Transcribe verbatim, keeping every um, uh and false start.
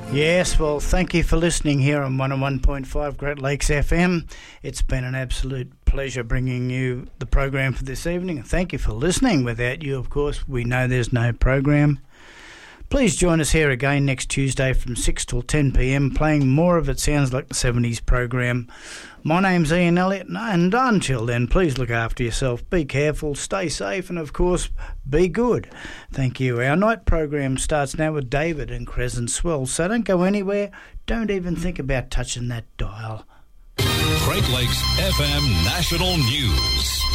Yes, well, thank you for listening here on one oh one point five Great Lakes F M. It's been an absolute pleasure bringing you the program for this evening. And thank you for listening. Without you, of course, we know there's no program. Please join us here again next Tuesday from six till ten p m, playing more of It Sounds Like the seventies program. My name's Ian Elliott, and until then, please look after yourself, be careful, stay safe, and of course, be good. Thank you. Our night program starts now with David and Crescent Swell, so don't go anywhere, don't even think about touching that dial. Great Lakes F M National News.